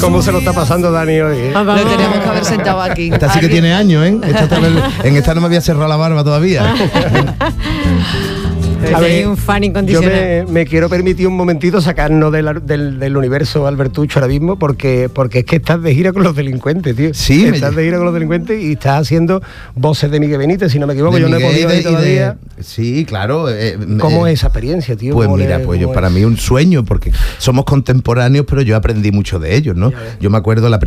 ¿Cómo se lo está pasando Dani hoy? Lo teníamos que haber sentado aquí. Esta sí que tiene años, ¿eh? En esta no me había cerrado la barba todavía. A ver, un fan yo incondicional. me quiero permitir un momentito sacarnos del universo Albertucho ahora mismo, porque es que estás de gira con los delincuentes, tío. Sí, estás de gira con los delincuentes y estás haciendo voces de Miguel Benítez, si no me equivoco. De Yo no he Miguel podido ir todavía. Sí, claro. ¿Cómo es esa experiencia, tío? Pues mira, para mí un sueño, porque somos contemporáneos, pero yo aprendí mucho de ellos, ¿no? Yo me acuerdo